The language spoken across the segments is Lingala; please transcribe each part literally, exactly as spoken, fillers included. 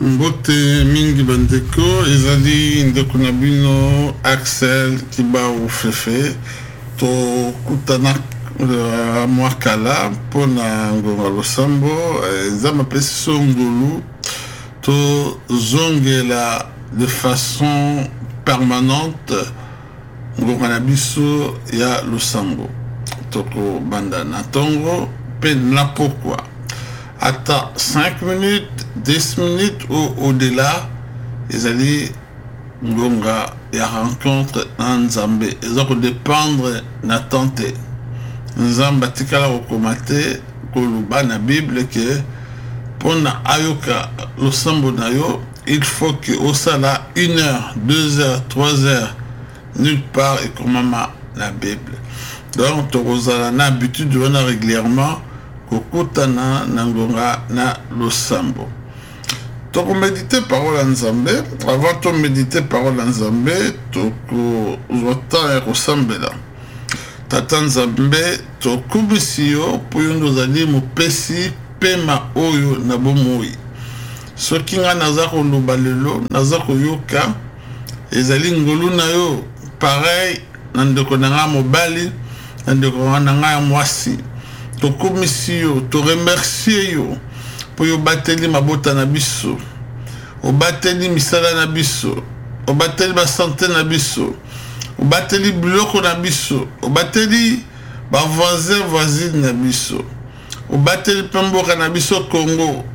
Mbote mingi bandeko ezali ndeko na bino Axel Kibau Fefe to kutana uh, mwakala pona ngonga losambo eza mapesi songolu to zongela de façon permanente ngonga na biso ya losambo toko banda na tongo pe na pourquoi. Attends cinq minutes, dix minutes ou au-delà, ils allaient ngonga ya rencontre en Nzambe. Ils ont dépendre na tante. Nzamba tikala okomate koluba na Bible que pour na ayoka losambo na yo, il faut que au sala une heure, deux heures, trois heures, nulle part et comme maman la Bible. Donc tu as l'habitude de venir régulièrement. Kokutana nangonga na losambo. Toko méditer parole en Nzambe. Avant de méditer parole en Nzambe, toko uzwata rosambe la. Tata Nzambe toko bisio poyondo zali mupesi pema oyo na bomoi. Soki nga nazako lubalelo, nazako yoka, ezali ngolu na yo pareil nandeko nanga mobali, nandeko nanga mwasi. To komisio, to remercier yo pour yo bateli mabota na biso, o bateli misala na biso, o bateli ba santé na biso, o bateli bloko na biso, o bateli ba voisin voisine na biso, o bateli pemboka na biso Congo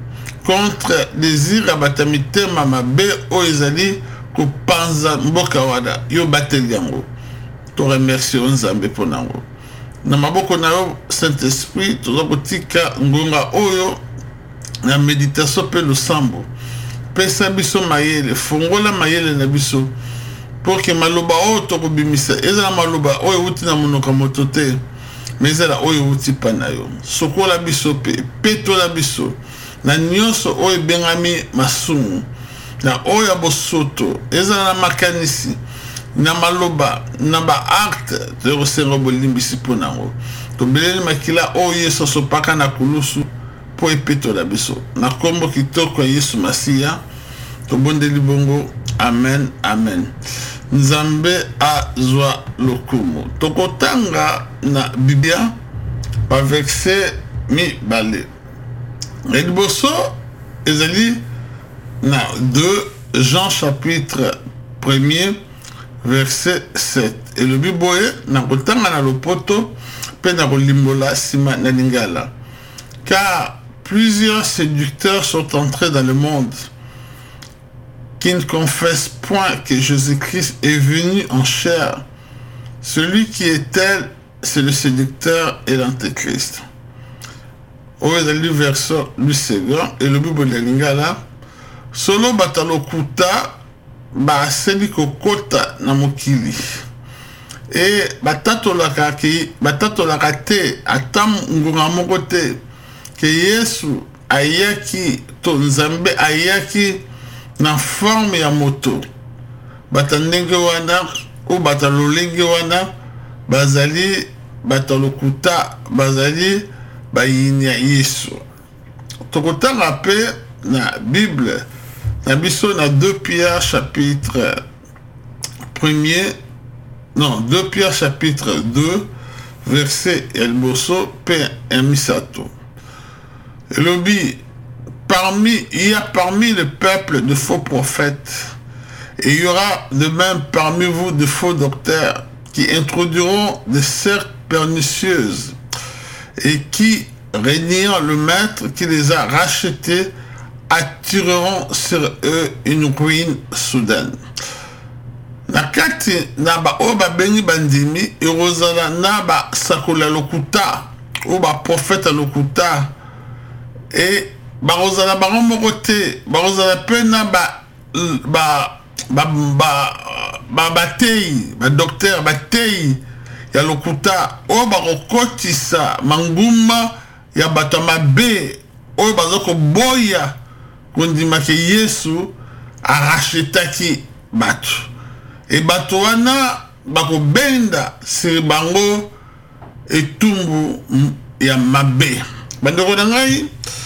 contre désir abatamite mama be o ezali ko panza mboka wada yo bateli yango. To remercier Nzambe pour nango. Na maboko na yo Saint-Esprit toza kotika ngonga oyo na méditation pe losambo pesa biso mayele fongola mayele na biso pour que maloba oyo tokobimisa ezala maloba oyo uti na monoko moto te mais ezala oyo uti pa na yo sokola biso pe petola biso na nyonso oyo bengami masumu na oyo bosoto ezala na makanisi na maloba na ba acte de resengo bolimbisi ponango to beleli makila o yeso sopaka na kulusu po epeto la biso na kombo kitoko Yesu Masia to bondeli bongo amen amen. Nzambe azwa lokumu tokotanga na Biblia pa verset mi bale ediboso ezali na deux Jean chapitre premier verset sept. Et le biboye na kotanga na lopoto pe na kolimbola sima na lingala. Car plusieurs séducteurs sont entrés dans le monde qui ne confessent point que Jésus-Christ est venu en chair. Celui qui est tel, c'est le séducteur et l'antéchrist. Au verset du second et le biboye na lingala solo batalokuta ba seli kokota na mokili e batato la kaki batato la kate atam ngonga moko te ke Yesu ayaki to Nzambe ayaki na forme ya moto batandenge wana o batalolenge wana bazali batalokuta bazali bayini ya Yesu tokotanga pe na Bible. Nabiso na deux Pierre chapitre premier, non, deux Pierre chapitre deux, verset Elboso, Père Emisato. Elobi, parmi, il y a parmi le peuple de faux prophètes, et il y aura de même parmi vous de faux docteurs qui introduiront des sectes pernicieuses et qui, régnant le maître qui les a rachetés, attireront sur eux une ruine soudaine. Nakati naba oba beni bandimi erozala naba sakola lokuta oba prophète lokuta et barozala baromokote barozala pena ba ba ba ba ba batei ba docteur batei ya lokuta oba rokotisa manguma ya batama be oba zoko boya kondima ke Yesu arachetaki batu e batu wana bako benda siri bango etumbu ya mabe bandeko na ngai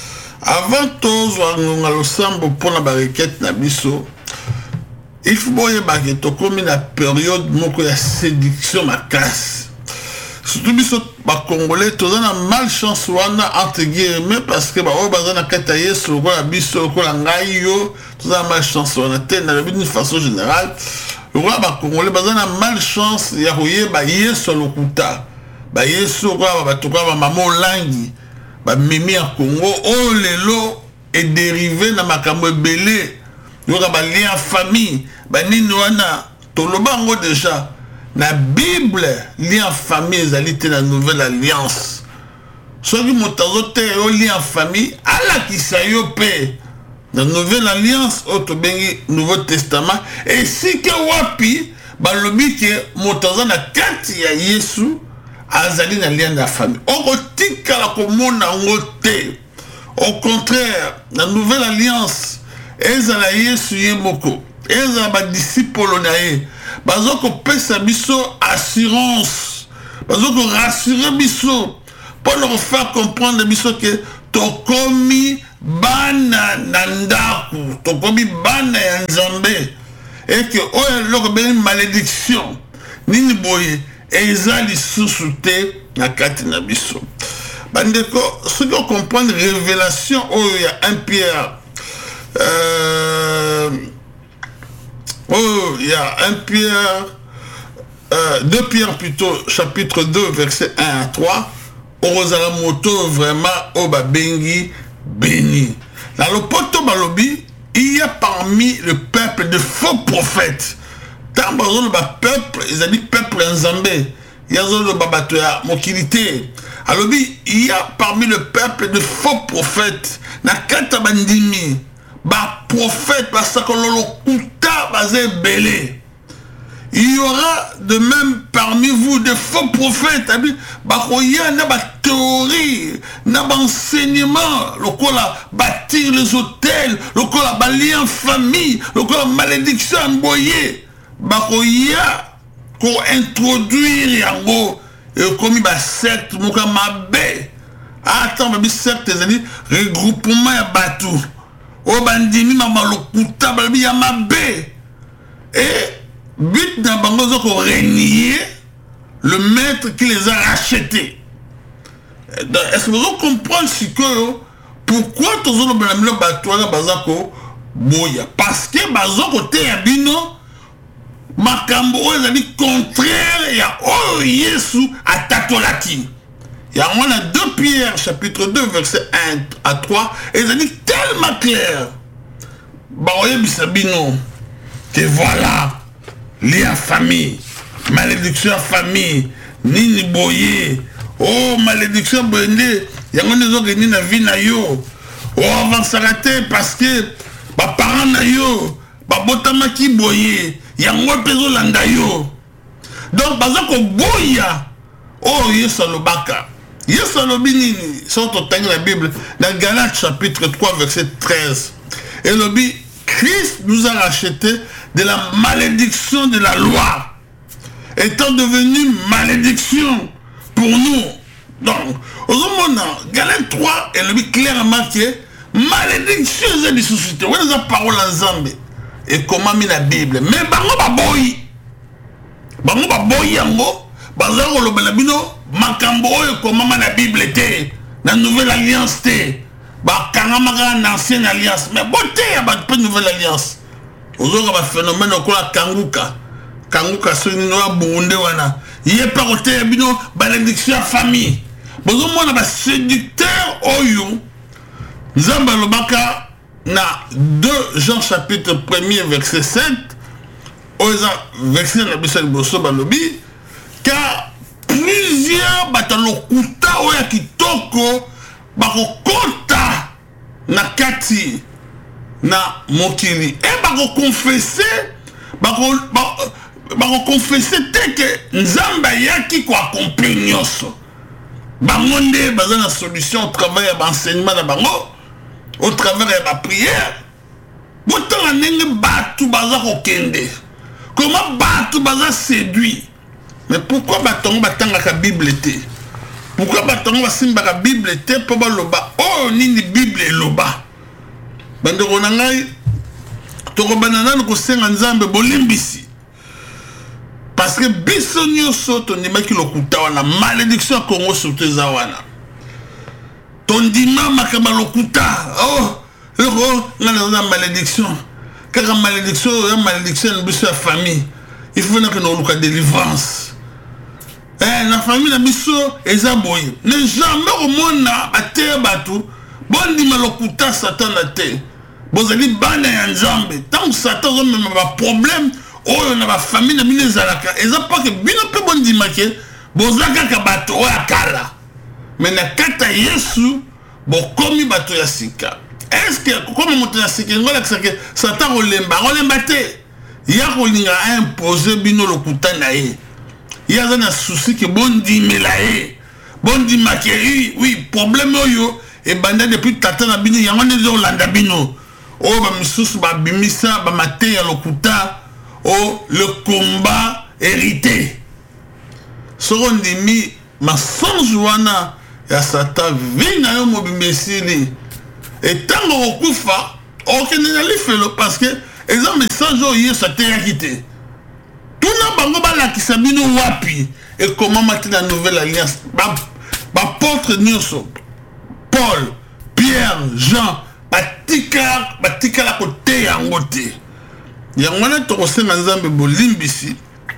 avant tozwa ngonga losambo mpona barequête na biso, il faut boyeba ke tokomi na période moko ya séduction makasi. Surtout biso bakongolais toza na malchance wana entre guillemets parce que baoyo baza na kati ya Yesu lokola biso lokola ngai yo toza na malchance wana te nalobi d'une façon générale. Lokola bakongolais baza na malchance ya koyeba Yesu lokuta ba Yesu lokola bato kola bamama olangi bamemi ya Congo oyo lelo est dérivé na makambo ebele yoka balien famille banini wana toloba yango déjà na Bible lien famille ezali te na nouvelle alliance soki moto azote yo lien famille alakisa yo pe na nouvelle alliance oyo tobengi nouveau testament esika wapi balobi ke moto aza na kati ya Yesu azali na lien na famille okotikala komona yango te. Au contraire, la nouvelle alliance ezala Yesu ye moko ezala badiscipolo na ye bazoko pesa biso assurance bazoko rassurer biso pour leur faire comprendre biso que tokomi bana na ndaku tokomi bana ya Nzambe et que oyo loko beni malédiction nini boye eza lisusu te na kati na biso bandeko soki okomprendre révélation oyo ya un Pierre euh, oh il y a un Pierre euh, deux Pierre plutôt chapitre deux verset un à trois orozala moto vraiment oba bengi béni dans le poto balobi il y a parmi le peuple de faux prophètes tant bazo le peuple ils ont dit peuple nzambe il y a zo le babato ya mokilité alobi il y a parmi le peuple de faux prophètes na kata bandimi ba prophète ba sakololo kuta bazé belé il y aura de même parmi vous des faux prophètes abi ba koya na ba théorie na ba enseignement lokola bâtir les hôtels lokola ba lien famille lokola malédiction mboyé ba koya ko introduire yango et comme il secte moka mabe attends babi secte ezali regroupement ya batu o bandimi mama lokuta babi ya mabe et but na bango zoko renier le maître qui les a rachetés. Est-ce que vous comprenez ce que pourquoi tous les gens batu na bazako boya parce que bazoko te ya bino makambo oyo ezali contraire ya oyo Yesu atatolaki. Ya on a deux Pierre chapitre deux verset un à trois ezali tellement clair. Ba oyebisa bino que voilà lien famille, malédiction famille, nini boye, oh malédiction boye, yango nezo geni na vie na yo. Oh avansaka te parce que ba parents na yo ba botamaki boye. Yango pezo landa yo donc bazako boya oh Yesu alobaka Yesu alobi nini sorto tangi la Bible dans Galates chapitre trois verset treize et lobi Christ nous a rachetés de la malédiction de la loi étant devenu malédiction pour nous. Donc au moment Galates trois et lobi clairement que malédiction est des sociétés on a parole en Zambie et comment mis la Bible mais bango baboyi bango baboyi yango bazako lobela bino makambo oyo comment na Bible te na nouvelle alliance te ba kangamaka na ancienne alliance mais bote ya ba nouvelle alliance ozoka ba phénomène okola kanguka kanguka soni no abunde wana yé pa côté bino malédiction famille bozo mona ba séducteur oyo nzamba lobaka na deux Jean chapitre premier verset sept oza verset na bisa liboso balobi car plusieurs batalokuta oya kitoko bakokota na kati na mokili et bako confesser bako bako confesser te que nzamba yaki ko accomplir nyonso bango nde baza na solution au travail ya enseignement na bango au travers de la prière. Pourtant, nenge batu baza kokende. Comment batu baza séduit? Mais pourquoi batongo batanga ka Bible te? pourquoi batongo basimbaka Bible te po baloba oh nini Bible eloba bandeko na ngai tokobana nanu kosenga Nzambe bolimbisi parce que biso nyonso tondimaki lokuta wana malédiction ya Congo surtout eza wana tondima makaba lokuta oh oh ngana na malédiction kaka malédiction ya malédiction na biso ya famille il faut que nous oluka délivrance eh na famille na biso eza boye ne jamais omona bateya batu bondima lokuta satan na te bozali bana ya Nzambe tant satan ozomema baproblème oyo na bafamille na bino ezalaka eza pas que bino mpe bondima ke boza kaka bato oyo akala mais na kata Yesu bokomi bato ya sika. Est-ce que comme moto ya sika ngolakisa ke satan olemba olemba te ya kolinga imposer bino lokuta na ye ya za na souci ke bondimela ye bondima ke oui problème oyo e banda depuis tata na bino yango ne zo landa bino o ba misusu ba bimisa ba mate ya lokuta o le combat hérité sorondimi mensonge wana ya satan vina yo mobimesili et tango okufa okende na lifelo parce que eza message oyo ça te yakité tuna bango balakisa bino wapi et comment mati la nouvelle alliance ba ba porte nyonso Paul Pierre Jean batika batika la côté yango te yango na to kosenga Nzambe bolimbisi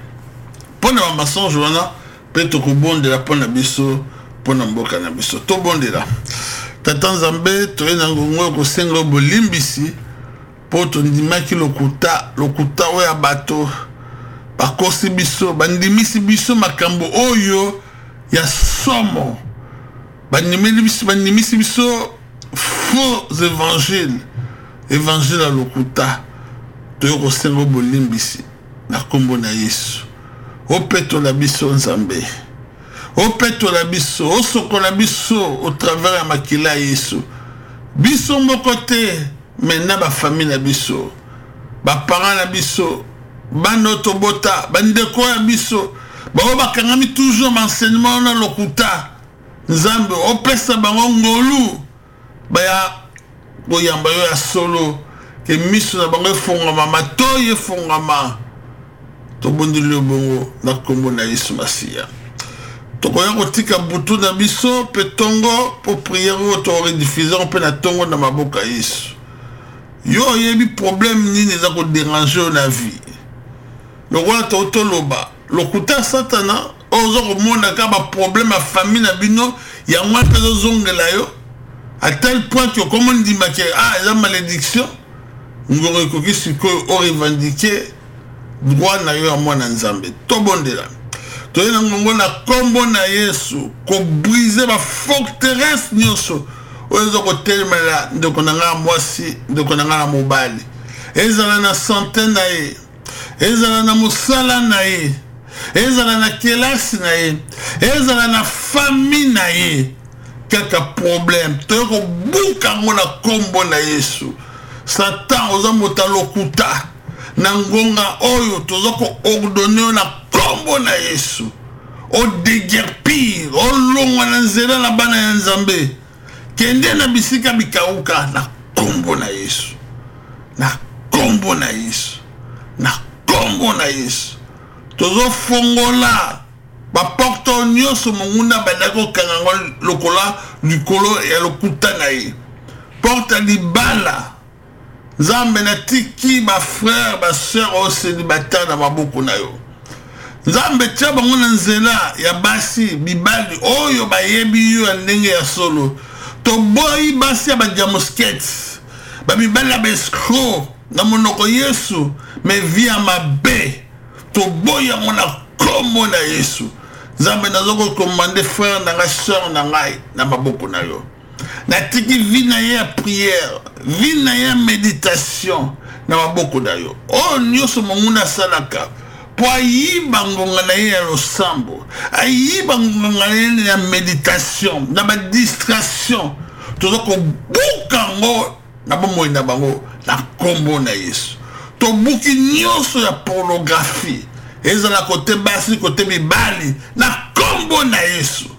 pona ba mensonge wana pe to kobondela pona biso pona mboka na biso to bondela tata Nzambe to ena ngongo kosenga bolimbisi po to ndimaki lokuta lokuta oya bato bakosi biso bandimisi biso makambo oyo ya somo bandimisi biso bandimisi biso faux évangile évangile à lokuta to yo kosenga bolimbisi na kombo na Yesu opeto la biso Nzambe opeto la biso osokola biso au travers ya makila Yesu biso moko te maintenant ba famille na biso ba parents na biso bano tobota bandeko ya biso bao bakangami toujours m'enseignement na lokuta Nzambe opesa bango ngolu baya boyamba yo ya solo ke miso na bango efongama matoyi efongama tobondeli bongo na kombo na Yesu Masiya tokoya kotika butu na biso pe tongo po prière o to rediffuser pe na tongo na maboka Yesu yo yebi problème nini eza ko déranger na vie lokola to toloba lokuta satana ozo komona ka ba problème a famille na bino ya mwa pe zongela yo à tel point que comme on dit que ah la malédiction ngoro ko kisiko o revendiquer droit na yo a mwa na Nzambe to bondela to ena ngongo na kombo na Yesu ko briser ba forteresse nyonso ozo ko telemela ndeko na nga mwasi ndeko na nga mobali ezala na centaine na ye ezala na musala na ye ezala na kelasi na ye ezala na famille na ye kaka problème to ko buka ngona kombo na Yesu satan oza mota lokuta na ngonga oyo tozo ko ordonner na kombo na Yesu o déguerpir o longwa na nzela na bana ya Nzambe kende na bisika bikauka na kombo na Yesu na kombo na Yesu na kombo na Yesu tozo fongola ba porto nyonso monguna badako kangango lokola likolo ya lokuta na ye porta libala Nzambe na tiki ba frère ba sœur au célibataire na maboko na yo Nzambe tia bango na nzela ya basi bibali oyo bayebi yo ndenge ya solo to boy basi ya ba diamoskets ba bibali ya escroc na monoko Yesu me via mabe to boy ya mona kombo na Yesu Nzambe nazoko commander frère na nga sœur na ngai na maboko na yo na tiki vi na ye ya prière vi na ye méditation na maboko na yo o nyonso monguna salaka po ayiba ngonga na ye ya losambo ayiba ngonga na ye ya méditation na ba distraction tozoko buka ngo na bomoi na bango na kombo na Yesu to buki nyonso ya pornographie ezala côté basi côté mibali na kombo na Yesu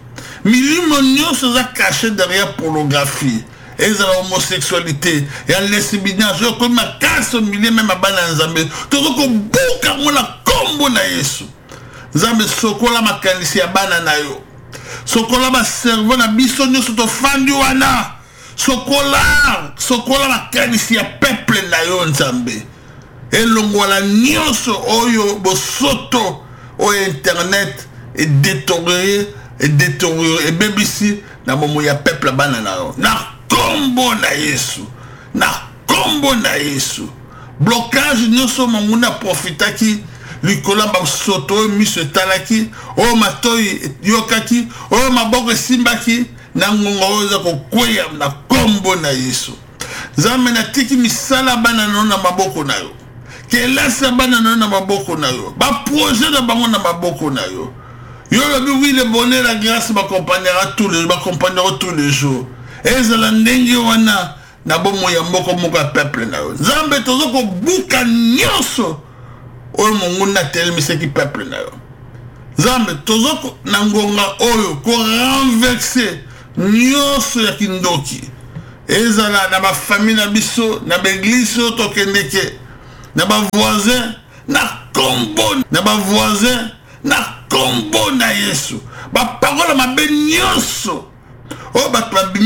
milimo nyonso za caché derrière pornographie ezala homosexualité ya lesbianisme yo comme makasi milie même abana nzambe tozo ko buka mona kombo na Yesu nzambe sokola makanisi ya bana na yo sokola ba cerveau na biso nyonso to fandi wana sokola sokola makanisi ya peuple na yo nzambe elongola nyonso oyo bosoto oyo internet et détérioré et détérioré et bebisi na momo ya peuple bana na yo na kombo na Yesu na kombo na Yesu blocage nyonso manguna profitaki likola ba soto miso talaki o matoi yokaki o maboko simbaki na ngongo za kokweya na kombo na Yesu nzambe na tiki misala bana na maboko na yo kelasa bana na maboko na yo ba projet na bango na maboko na yo yo lobi oui le bonheur la grâce m'accompagnera tous les m'accompagnera tous les jours ezala ndenge wana na bomo ya mboko moko peuple na yo nzambe tozo ko buka nyonso oyo monguna telemiseki peuple na yo nzambe tozo ko na ngonga oyo ko renverser nyonso ya kindoki ezala na ba famille na biso na ba église to kendeke na ba voisin na kombo na ba voisin na kombo na Yesu ba parole mabe nyonso o ba